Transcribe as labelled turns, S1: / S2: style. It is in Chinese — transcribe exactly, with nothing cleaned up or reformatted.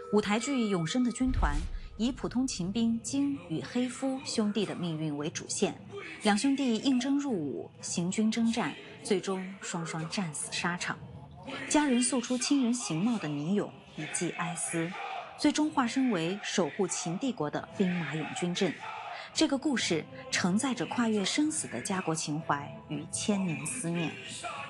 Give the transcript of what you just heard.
S1: 舞台剧《永生的军团》以普通秦兵金与黑夫兄弟的命运为主线，两兄弟应征入伍，行军征战，最终双双战死沙场。家人诉出亲人形貌的倪勇以寄哀思，最终化身为守护秦帝国的兵马俑军阵。这个故事承载着跨越生死的家国情怀与千年思念。